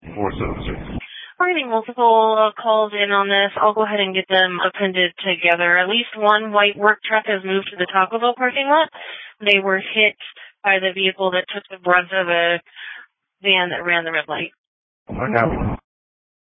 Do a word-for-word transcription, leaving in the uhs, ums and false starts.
four seven six. We're getting multiple uh, calls in on this. I'll go ahead and get them appended together. At least one white work truck has moved to the Taco Bell parking lot. They were hit by the vehicle that took the brunt of a van that ran the red light. I got one.